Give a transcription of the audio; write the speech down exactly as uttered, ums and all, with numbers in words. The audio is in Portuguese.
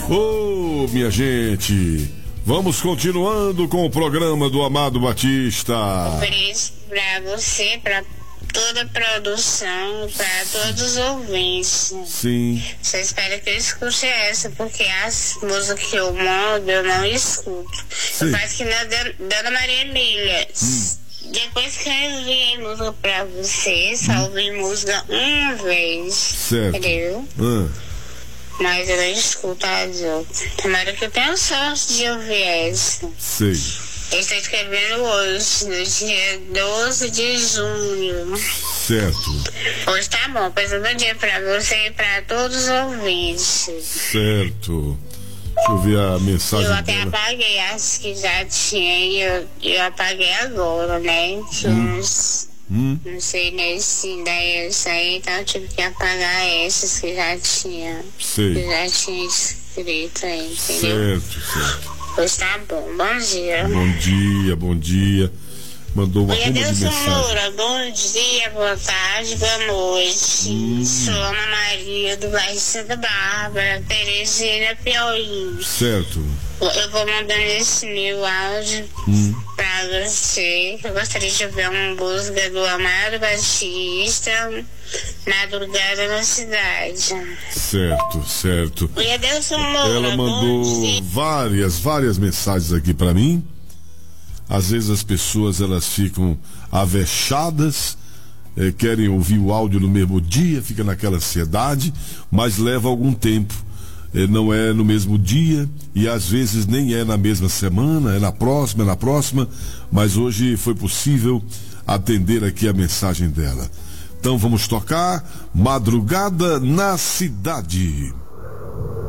Ô, minha gente, vamos continuando com o programa do Amado Batista. Ofereço pra você, pra toda a produção, pra todos os ouvintes. Sim. Você espera que eu escute essa, porque as músicas que eu mando, eu não escuto. Sim. Eu faço que na Dona Maria Emília. Hum. Depois que eu enviei música pra você, só ouvi música uma vez. Certo. Entendeu? Ah. Mas eu não escuto as outras. Tomara que eu tenha sorte de ouvir essa. Sei. Eu estou escrevendo hoje, no dia doze de junho. Certo. Hoje tá bom, pois um bom dia pra você e pra todos os ouvintes. Certo. Deixa eu ver a mensagem Eu até dela. apaguei as que já tinha e eu, eu apaguei agora, né? Que Hum. uns, Hum. não sei nem se daí isso aí, então eu tive que apagar essas que já tinha. Sei. Que já tinha escrito aí, entendeu? Certo, certo. Pois tá bom, bom dia. Bom dia, bom dia. Mandou uma Oi, turma de Deus mensagem. Moura, bom dia, boa tarde, boa noite. Hum. Sou Ana Maria do bairro Santa Bárbara, Teresina, Piauí. Certo. Eu vou mandando esse meu áudio Hum. pra você. Eu gostaria de ouvir uma música do Amado Batista, Madrugada na Cidade. Certo, certo. Oi, Adelson Moura, Ela bom mandou dia. várias, várias mensagens aqui pra mim. Às vezes as pessoas elas ficam avexadas, eh, querem ouvir o áudio no mesmo dia, fica naquela ansiedade, mas leva algum tempo. Eh, não é no mesmo dia e às vezes nem é na mesma semana, é na próxima, é na próxima, mas hoje foi possível atender aqui a mensagem dela. Então vamos tocar Madrugada na Cidade.